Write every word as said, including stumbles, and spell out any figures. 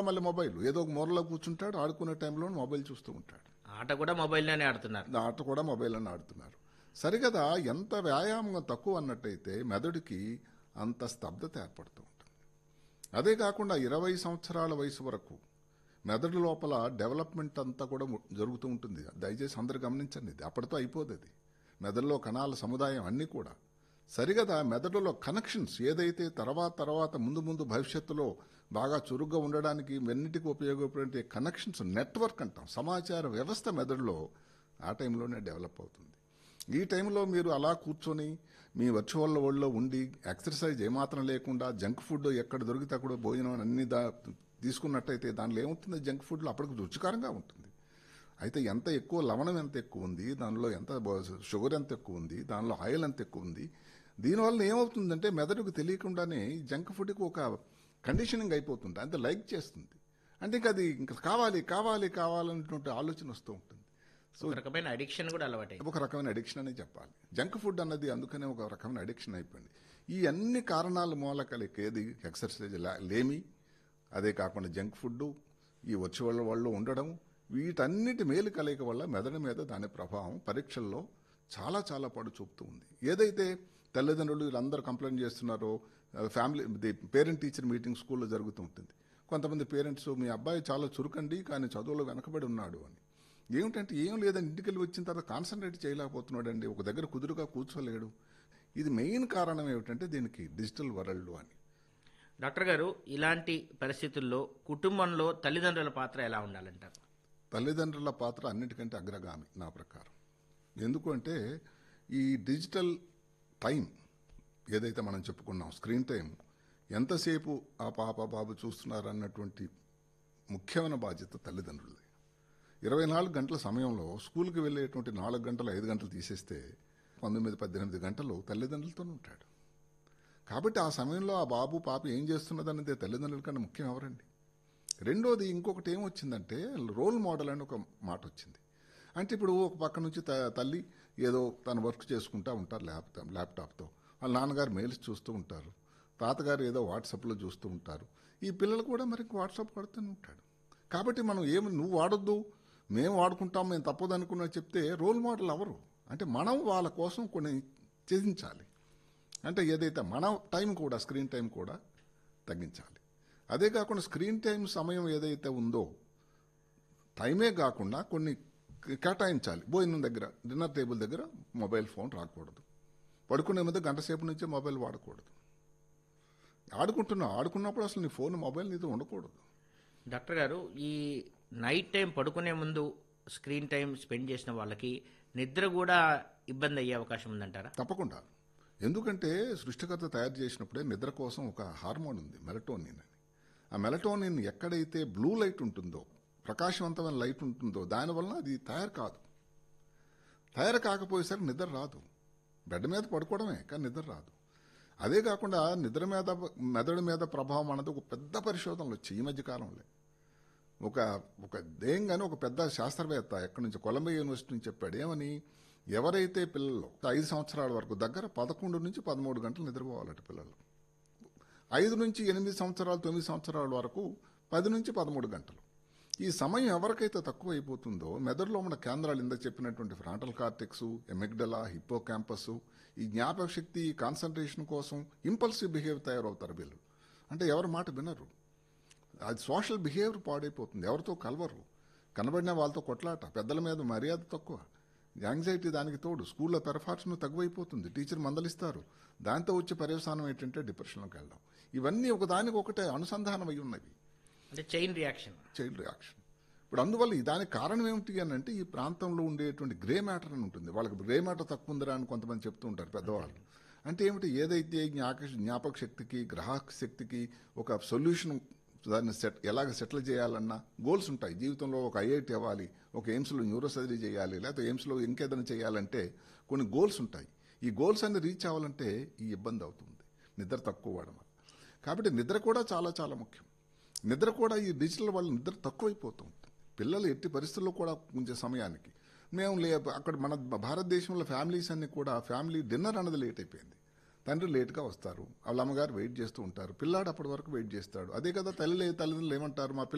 మళ్ళీ మొబైల్ ఏదో ఒక మూలలో కూర్చుంటాడు, ఆడుకునే టైంలో మొబైల్ చూస్తూ ఉంటాడు. ఆట కూడా మొబైల్లోనే ఆడుతున్నారు. ఆట కూడా మొబైల్ అని ఆడుతున్నారు. సరిగదా ఎంత వ్యాయామం తక్కువ అన్నట్టయితే మెదడుకి అంత స్తబ్దత ఏర్పడుతూ ఉంటుంది. అదే కాకుండా ఇరవై సంవత్సరాల వయసు వరకు మెదడు లోపల డెవలప్మెంట్ అంతా కూడా జరుగుతూ ఉంటుంది. దయచేసి అందరు గమనించండి, ఇది అప్పటితో అయిపోదు. అది మెదడులో కణాల సముదాయం అన్నీ కూడా సరిగదా మెదడులో కనెక్షన్స్ ఏదైతే తర్వాత తర్వాత ముందు ముందు భవిష్యత్తులో బాగా చురుగ్గా ఉండడానికి వెన్నిటికి ఉపయోగపడే కనెక్షన్స్ నెట్వర్క్ అంటాం, సమాచార వ్యవస్థ మెదడులో ఆ టైంలోనే డెవలప్ అవుతుంది. ఈ టైంలో మీరు అలా కూర్చొని మీ వర్చువల్ వరల్డ్లో ఉండి ఎక్సర్సైజ్ ఏమాత్రం లేకుండా జంక్ ఫుడ్ ఎక్కడ దొరికితే అక్కడ భోజనం అన్ని దా తీసుకున్నట్టయితే దానిలో ఏమవుతుంది, జంక్ ఫుడ్లో అప్పటికి రుచికరంగా ఉంటుంది. అయితే ఎంత ఎక్కువ లవణం ఎంత ఎక్కువ ఉంది, దానిలో ఎంత షుగర్ ఎంత ఎక్కువ ఉంది, దానిలో ఆయిల్ ఎంత ఎక్కువ ఉంది, దీనివల్ల ఏమవుతుందంటే మెదడుకు తెలియకుండానే జంక్ ఫుడ్కి ఒక కండిషనింగ్ అయిపోతుంది, అంత లైక్ చేస్తుంది. అంటే ఇంకా అది ఇంకా కావాలి కావాలి కావాలనేటువంటి ఆలోచన వస్తూ ఉంటుంది. సో ఒక రకమైన అడిక్షన్ కూడా అలవాటు, ఒక రకమైన అడిక్షన్ అనే చెప్పాలి. జంక్ ఫుడ్ అన్నది అందుకనే ఒక రకమైన అడిక్షన్ అయిపోయింది. ఈ అన్ని కారణాల మూలకలకి ఏది ఎక్సర్సైజ్ లేమి, అదే కాకుండా జంక్ ఫుడ్, ఈ వర్చువల్ వరల్డ్లో ఉండడం, వీటన్నిటి మేలు కలయిక వల్ల మెదడు మీద దాని ప్రభావం పరీక్షల్లో చాలా చాలా పడు చూపుతూ ఉంది. ఏదైతే తల్లిదండ్రులు వీళ్ళందరూ కంప్లైంట్ చేస్తున్నారో, ఫ్యామిలీ పేరెంట్ టీచర్ మీటింగ్ స్కూల్లో జరుగుతూ ఉంటుంది. కొంతమంది పేరెంట్స్ మీ అబ్బాయి చాలా చురుకండి కానీ చదువులో వెనకబడి ఉన్నాడు అని. ఏమిటంటే ఏం లేదని ఇంటికి వెళ్ళి వచ్చిన తర్వాత కాన్సన్ట్రేట్ చేయలేకపోతున్నాడు అండి, ఒక దగ్గర కుదురుగా కూర్చోలేడు. ఇది మెయిన్ కారణం ఏమిటంటే దీనికి డిజిటల్ వరల్డ్ అని. డాక్టర్ గారు, ఇలాంటి పరిస్థితుల్లో కుటుంబంలో తల్లిదండ్రుల పాత్ర ఎలా ఉండాలంటారు? తల్లిదండ్రుల పాత్ర అన్నిటికంటే అగ్రగామి నా ప్రకారం. ఎందుకంటే ఈ డిజిటల్ టైం ఏదైతే మనం చెప్పుకున్నాం, స్క్రీన్ టైం ఎంతసేపు ఆ పాప బాబు చూస్తున్నారు అన్నటువంటి ముఖ్యమైన బాధ్యత తల్లిదండ్రులది. ఇరవై నాలుగు గంటల సమయంలో స్కూల్కి వెళ్ళేటువంటి నాలుగు గంటలు ఐదు గంటలు తీసేస్తే పంతొమ్మిది పద్దెనిమిది గంటలు తల్లిదండ్రులతోనే ఉంటాడు. కాబట్టి ఆ సమయంలో ఆ బాబు పాప ఏం చేస్తున్నదనేది తల్లిదండ్రుల కన్నా ముఖ్యం ఎవరండి. రెండోది ఇంకొకటి ఏమొచ్చిందంటే రోల్ మోడల్ అని ఒక మాట వచ్చింది. అంటే ఇప్పుడు ఒక పక్క నుంచి తల్లి ఏదో తన వర్క్ చేసుకుంటూ ఉంటారు ల్యాప్టాప్ ల్యాప్టాప్తో, వాళ్ళ నాన్నగారు మెయిల్స్ చూస్తూ ఉంటారు, తాతగారు ఏదో వాట్సాప్లో చూస్తూ ఉంటారు, ఈ పిల్లలు కూడా మరి వాట్సాప్ వాడుతూనే ఉంటాడు. కాబట్టి మనం ఏమి నువ్వు వాడొద్దు మేము వాడుకుంటాం మేము తప్పదు అనుకున్నా చెప్తే రోల్ మోడల్ ఎవరు అంటే మనం వాళ్ళ కోసం కొన్ని త్యజించాలి. అంటే ఏదైతే మన టైం కూడా స్క్రీన్ టైం కూడా తగ్గించాలి. అదే కాకుండా స్క్రీన్ టైం సమయం ఏదైతే ఉందో టైమే కాకుండా కొన్ని కేటాయించాలి. భోజనం దగ్గర డిన్నర్ టేబుల్ దగ్గర మొబైల్ ఫోన్ రాకూడదు, పడుకునే ముందు గంట సేపు నుంచే మొబైల్ వాడకూడదు. ఆడుకుంటున్నావు ఆడుకున్నప్పుడు అసలు నీ ఫోన్ మొబైల్ నీతో ఉండకూడదు. డాక్టర్ గారు, ఈ నైట్ టైం పడుకునే ముందు స్క్రీన్ టైం స్పెండ్ చేసిన వాళ్ళకి నిద్ర కూడా ఇబ్బంది అయ్యే అవకాశం ఉందంటారా? తప్పకుండా. ఎందుకంటే సృష్టికర్త తయారు చేసినప్పుడే నిద్ర కోసం ఒక హార్మోన్ ఉంది, మెలటోనిన్ అని. ఆ మెలటోనిన్ ఎక్కడైతే బ్లూ లైట్ ఉంటుందో, ప్రకాశవంతమైన లైట్ ఉంటుందో దానివల్ల అది తయారు కాదు. తయారు కాకపోయేసరికి నిద్ర రాదు. బెడ్ మీద పడుకోవడమే కానీ నిద్ర రాదు. అదే కాకుండా నిద్ర మీద మెదడు మీద ప్రభావం అన్నది ఒక పెద్ద పరిశోధనలు వచ్చాయి ఈ మధ్య కాలంలో. ఒక ఒక దేంగానే ఒక పెద్ద శాస్త్రవేత్త ఎక్కడి నుంచి కొలంబియా యూనివర్సిటీ నుంచి చెప్పాడు. ఏమని, ఎవరైతే పిల్లలు ఐదు సంవత్సరాల వరకు దగ్గర పదకొండు నుంచి పదమూడు గంటలు నిద్రపోవాలట పిల్లలు, ఐదు నుంచి ఎనిమిది సంవత్సరాలు తొమ్మిది సంవత్సరాల వరకు పది నుంచి పదమూడు గంటలు. ఈ సమయం ఎవరికైతే తక్కువ అయిపోతుందో మెదడులో ఉన్న కేంద్రాలు ఇందాక చెప్పినటువంటి ఫ్రాంటల్ కార్టెక్స్, ఎమిగ్డలా, హిప్పో క్యాంపస్, ఈ జ్ఞాపక శక్తి కాన్సన్ట్రేషన్ కోసం ఇంపల్సివ్ బిహేవియర్ తయారవుతారు వీళ్ళు. అంటే ఎవరి మాట వినరు, అది సోషల్ బిహేవియర్ పాడైపోతుంది, ఎవరితో కలవరు, కనబడిన వాళ్ళతో కొట్లాట, పెద్దల మీద మర్యాద తక్కువ, యాంగ్జైటీ దానికి తోడు, స్కూల్లో పెర్ఫార్మెన్స్ తగ్గువైపోతుంది, టీచర్ మందలిస్తారు, దాంతో వచ్చే పర్యవసానం ఏంటంటే డిప్రెషన్లోకి వెళ్ళడం. ఇవన్నీ ఒకదానికి ఒకటే అనుసంధానం అయి ఉన్నవి, అంటే చైన్ రియాక్షన్ చైల్డ్ రియాక్షన్. ఇప్పుడు అందువల్ల దానికి కారణం ఏమిటి అని అంటే ఈ ప్రాంతంలో ఉండేటువంటి గ్రే మ్యాటర్ అని ఉంటుంది. వాళ్ళకి గ్రే మ్యాటర్ తక్కువ ఉందిరా అని కొంతమంది చెప్తూ ఉంటారు పెద్దవాళ్ళు. అంటే ఏమిటి, ఏదైతే జ్ఞాపక జ్ఞాపక శక్తికి గ్రాహక శక్తికి ఒక సొల్యూషన్ దాన్ని సెట్ ఎలాగ సెటిల్ చేయాలన్నా గోల్స్ ఉంటాయి జీవితంలో. ఒక ఐఐటి అవ్వాలి, ఒక ఎయిమ్స్లో న్యూరో సర్జరీ చేయాలి, లేకపోతే ఎయిమ్స్లో ఇంకేదైనా చేయాలంటే కొన్ని గోల్స్ ఉంటాయి. ఈ గోల్స్ అన్ని రీచ్ అవ్వాలంటే ఈ ఇబ్బంది అవుతుంది నిద్ర తక్కువ వాడడం. కాబట్టి నిద్ర కూడా చాలా చాలా ముఖ్యం. నిద్ర కూడా ఈ డిజిటల్ వల్ల నిద్ర తక్కువైపోతూ ఉంటుంది. పిల్లలు ఎట్టి పరిస్థితుల్లో కూడా ఉంచే సమయానికి మేము లే అక్కడ మన భారతదేశంలో ఫ్యామిలీస్ అన్ని కూడా ఫ్యామిలీ డిన్నర్ అన్నది లేట్ అయిపోయింది. తండ్రి లేట్గా వస్తారు, వాళ్ళ అమ్మగారు వెయిట్ చేస్తూ ఉంటారు, పిల్లాడు అప్పటి వరకు వెయిట్ చేస్తాడు. అదే కదా తల్లి తల్లిదండ్రులు ఏమంటారు, మా